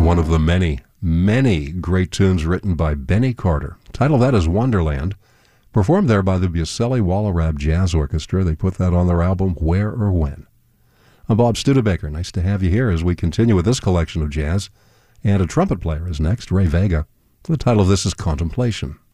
one of the many, many great tunes written by Benny Carter. The title of that is Wonderland, performed there by the Bucelli Wallerab Jazz Orchestra. They put that on their album, Where or When. I'm Bob Studebaker. Nice to have you here as we continue with this collection of jazz. And a trumpet player is next, Ray Vega. The title of this is Contemplation.